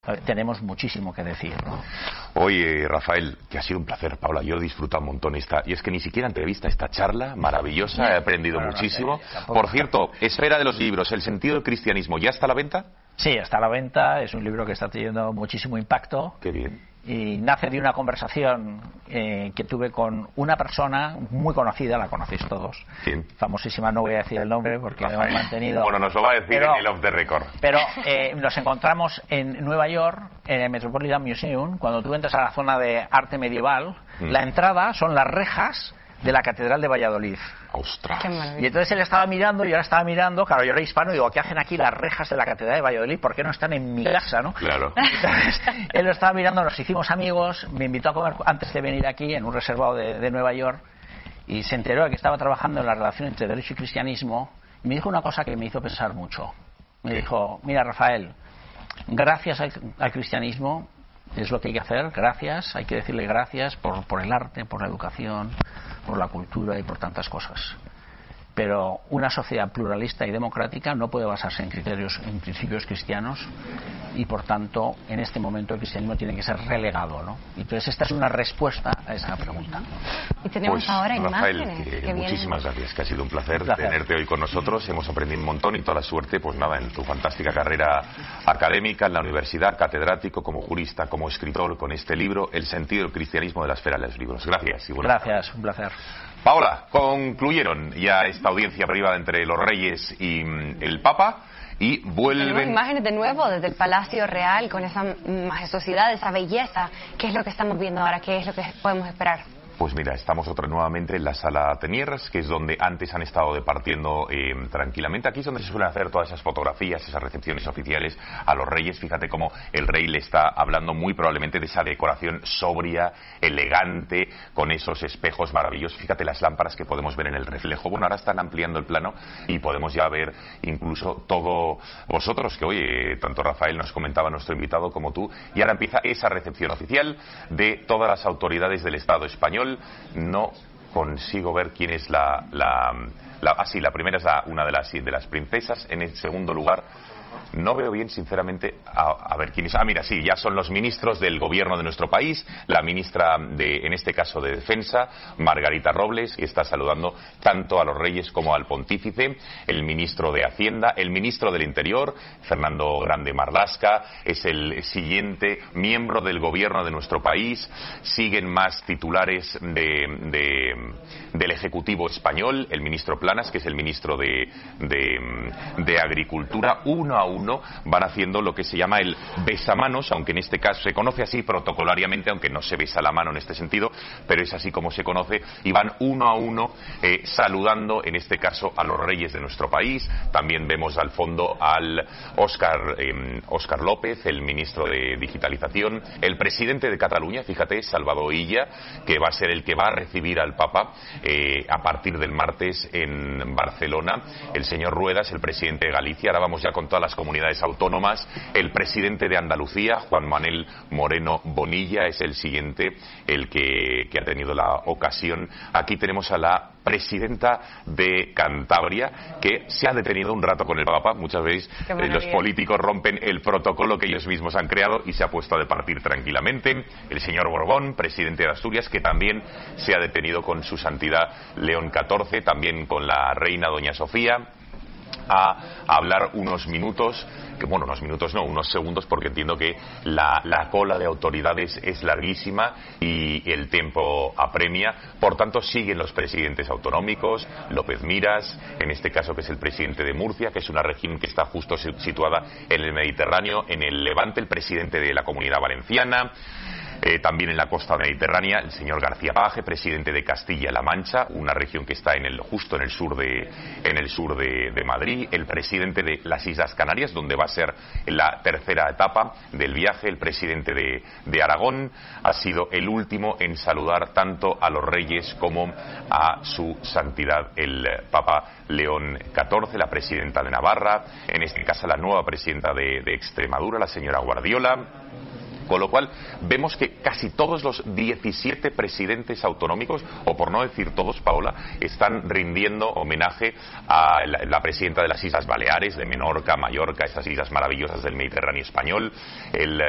tenemos muchísimo que decir, ¿no? Oye, Rafael, que ha sido un placer, Paula, yo he disfrutado un montón y es que ni siquiera entrevista esta charla maravillosa, he aprendido muchísimo. Por cierto, Esfera de los libros, el sentido del cristianismo, ¿ya está a la venta? Sí, está a la venta, es un libro que está teniendo muchísimo impacto. Qué bien. Y nace de una conversación que tuve con una persona muy conocida, la conocéis todos. ¿Quién? Famosísima, no voy a decir el nombre porque lo hemos mantenido. Bueno, nos lo va a decir en el Off the Record. Pero nos encontramos en Nueva York, en el Metropolitan Museum. Cuando tú entras a la zona de arte medieval, la entrada son las rejas de la Catedral de Valladolid. ¡Ostras! Y entonces él estaba mirando, yo ahora estaba mirando, claro, yo era hispano, y digo, ¿qué hacen aquí las rejas de la Catedral de Valladolid? ¿Por qué no están en mi casa, no? Claro. Entonces, él lo estaba mirando, nos hicimos amigos, me invitó a comer antes de venir aquí, en un reservado de Nueva York, y se enteró de que estaba trabajando en la relación entre derecho y cristianismo, y me dijo una cosa que me hizo pensar mucho. Me dijo, mira, Rafael, gracias al cristianismo, es lo que hay que hacer, gracias, hay que decirle gracias por el arte, por la educación, por la cultura y por tantas cosas. Pero una sociedad pluralista y democrática no puede basarse en principios cristianos, y por tanto en este momento el cristianismo tiene que ser relegado, ¿no? Entonces esta es una respuesta a esa pregunta. Y tenemos pues, ahora Rafael, imágenes. Muchísimas gracias, que ha sido un placer tenerte hoy con nosotros. Hemos aprendido un montón y toda la suerte, pues nada, en tu fantástica carrera académica en la universidad, catedrático, como jurista, como escritor, con este libro, El sentido del cristianismo de la esfera de los libros. Gracias. Y gracias, un placer. Paola, concluyeron ya esta audiencia privada entre los reyes y el Papa. Y vuelven... Tenemos imágenes de nuevo desde el Palacio Real, con esa majestuosidad, esa belleza. ¿Qué es lo que estamos viendo ahora? ¿Qué es lo que podemos esperar? Pues mira, estamos nuevamente en la sala Teniers, que es donde antes han estado departiendo tranquilamente. Aquí es donde se suelen hacer todas esas fotografías, esas recepciones oficiales a los reyes. Fíjate cómo el rey le está hablando muy probablemente de esa decoración sobria, elegante, con esos espejos maravillosos. Fíjate las lámparas que podemos ver en el reflejo. Bueno, ahora están ampliando el plano y podemos ya ver incluso todo vosotros, que oye, tanto Rafael nos comentaba, nuestro invitado, como tú. Y ahora empieza esa recepción oficial de todas las autoridades del Estado español. No consigo ver quién es la primera es una de las princesas. En el segundo lugar no veo bien, sinceramente, a ver quién es. Mira, sí, ya son los ministros del gobierno de nuestro país, la ministra en este caso de Defensa, Margarita Robles, que está saludando tanto a los reyes como al pontífice, el ministro de Hacienda, el ministro del Interior, Fernando Grande Marlaska, es el siguiente miembro del gobierno de nuestro país. Siguen más titulares del Ejecutivo español, el ministro Planas, que es el ministro de Agricultura. Uno a uno van haciendo lo que se llama el besamanos, aunque en este caso se conoce así protocolariamente, aunque no se besa la mano en este sentido, pero es así como se conoce, y van uno a uno saludando, en este caso, a los reyes de nuestro país. También vemos al fondo al Óscar López, el ministro de Digitalización, el presidente de Cataluña, fíjate, Salvador Illa, que va a ser el que va a recibir al Papa a partir del martes en Barcelona, el señor Ruedas, el presidente de Galicia. Ahora vamos ya con todas las comunidades autónomas. El presidente de Andalucía, Juan Manuel Moreno Bonilla, es el siguiente, el que ha tenido la ocasión. Aquí tenemos a la presidenta de Cantabria, que se ha detenido un rato con el Papa. Muchas veces los políticos rompen el protocolo que ellos mismos han creado y se ha puesto a departir tranquilamente. El señor Borbón, presidente de Asturias, que también se ha detenido con su santidad León XIV, también con la reina doña Sofía, a hablar unos minutos, unos segundos, porque entiendo que la cola de autoridades es larguísima y el tiempo apremia. Por tanto, siguen los presidentes autonómicos, López Miras, en este caso, que es el presidente de Murcia, que es una región que está justo situada en el Mediterráneo, en el Levante, el presidente de la Comunidad Valenciana. También en la costa mediterránea, el señor García Paje, presidente de Castilla-La Mancha, una región que está justo en el sur de Madrid, el presidente de las Islas Canarias, donde va a ser la tercera etapa del viaje, el presidente de Aragón. Ha sido el último en saludar tanto a los reyes como a su santidad el Papa León XIV, la presidenta de Navarra, en este caso la nueva presidenta de Extremadura, la señora Guardiola. Con lo cual, vemos que casi todos los 17 presidentes autonómicos, o por no decir todos, Paola, están rindiendo homenaje a la presidenta de las Islas Baleares, de Menorca, Mallorca, esas islas maravillosas del Mediterráneo español, el